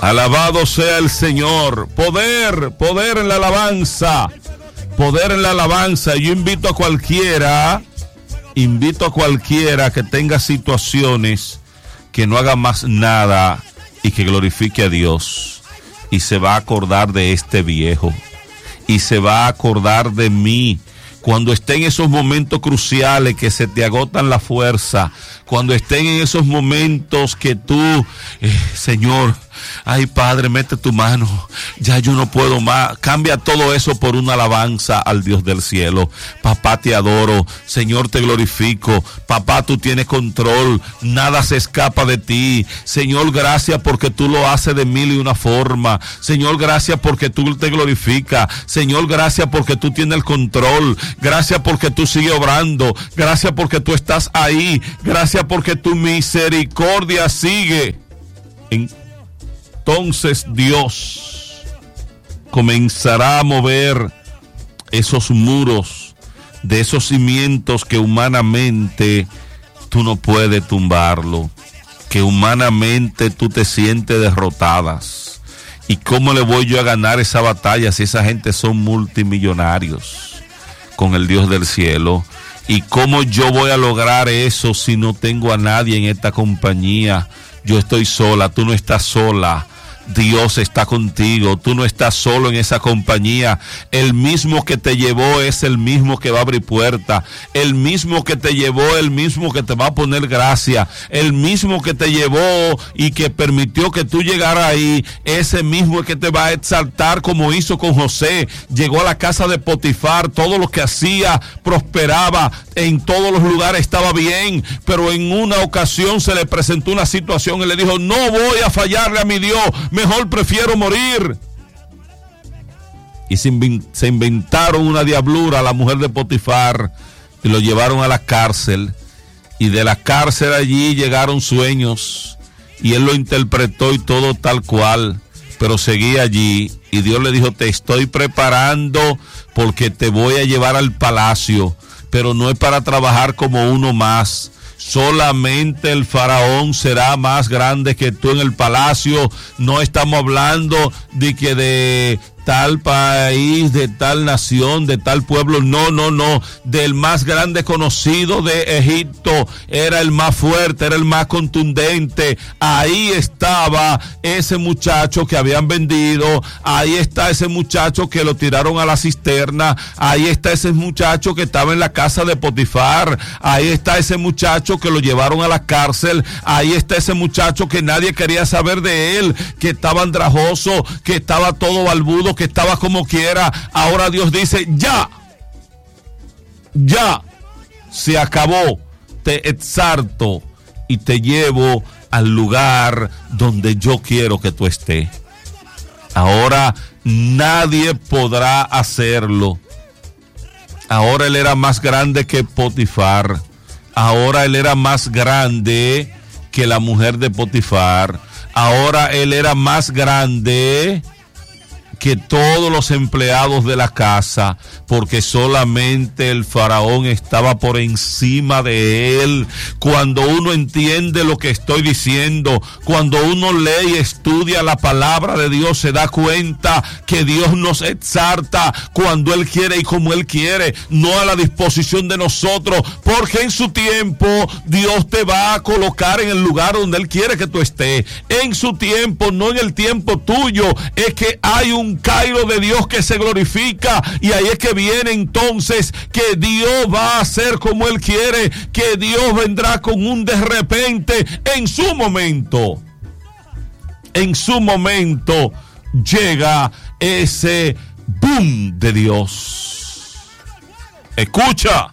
Alabado sea el Señor. Poder en la alabanza. Poder en la alabanza. Yo invito a cualquiera que tenga situaciones, que no haga más nada y que glorifique a Dios. Y se va a acordar de este viejo. Y se va a acordar de mí. Cuando estén en esos momentos cruciales que se te agotan la fuerza, cuando estén en esos momentos que tú, Señor, ay Padre, mete tu mano, ya yo no puedo más, cambia todo eso por una alabanza al Dios del cielo. Papá, te adoro, Señor, te glorifico, papá, tú tienes control, nada se escapa de ti. Señor, gracias porque tú lo haces de mil y una forma. Señor, gracias porque tú te glorificas. Señor, gracias porque tú tienes el control. Gracias porque tú sigues obrando. Gracias porque tú estás ahí. Gracias porque tu misericordia sigue. Entonces Dios comenzará a mover esos muros de esos cimientos que humanamente tú no puedes tumbarlo, que humanamente tú te sientes derrotadas. ¿Y cómo le voy yo a ganar esa batalla si esa gente son multimillonarios con el Dios del cielo? ¿Y cómo yo voy a lograr eso si no tengo a nadie en esta compañía? Yo estoy sola, tú no estás sola. Dios está contigo, tú no estás solo en esa compañía. El mismo que te llevó es el mismo que va a abrir puerta. El mismo que te llevó, el mismo que te va a poner gracia. El mismo que te llevó y que permitió que tú llegaras ahí, ese mismo es que te va a exaltar como hizo con José. Llegó a la casa de Potifar, todo lo que hacía prosperaba, en todos los lugares estaba bien, pero en una ocasión se le presentó una situación y le dijo: no voy a fallarle a mi Dios, mejor prefiero morir. Y se inventaron una diablura a la mujer de Potifar y lo llevaron a la cárcel, y de la cárcel allí llegaron sueños y él lo interpretó y todo tal cual, pero seguía allí, y Dios le dijo: te estoy preparando porque te voy a llevar al palacio, pero no es para trabajar como uno más. Solamente el faraón será más grande que tú en el palacio. No estamos hablando de que de tal país, de tal nación, de tal pueblo. No. Del más grande conocido de Egipto. Era el más fuerte, era el más contundente. Ahí estaba ese muchacho que habían vendido. Ahí está ese muchacho que lo tiraron a la cisterna. Ahí está ese muchacho que estaba en la casa de Potifar. Ahí está ese muchacho que lo llevaron a la cárcel. Ahí está ese muchacho que nadie quería saber de él, que estaba andrajoso, que estaba todo balbudo, que estaba como quiera. Ahora Dios dice: ya se acabó, te exalto y te llevo al lugar donde yo quiero que tú estés. Ahora nadie podrá hacerlo. Ahora él era más grande que Potifar. Ahora él era más grande que la mujer de Potifar. Ahora él era más grande que todos los empleados de la casa, porque solamente el faraón estaba por encima de él. Cuando uno entiende lo que estoy diciendo, cuando uno lee y estudia la palabra de Dios, se da cuenta que Dios nos exalta cuando Él quiere y como Él quiere, no a la disposición de nosotros, porque en su tiempo Dios te va a colocar en el lugar donde Él quiere que tú estés. En su tiempo, no en el tiempo tuyo. Es que hay un Cairo de Dios que se glorifica, y ahí es que viene entonces que Dios va a hacer como Él quiere, que Dios vendrá con un de repente. En su momento llega ese boom de Dios. Escucha.